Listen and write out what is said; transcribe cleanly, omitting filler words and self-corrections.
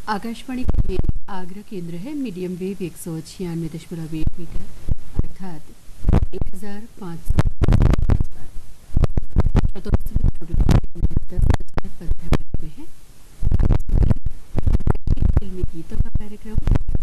आकाशवाणी का ये आगरा केंद्र है। मीडियम वेव 196.1 मीटर अर्थात 1500 पर। श्रोताओं सभी प्रोग्राम में 10 बजकर 15 मिनट हुए हैं। फिल्मी गीतों का कार्यक्रम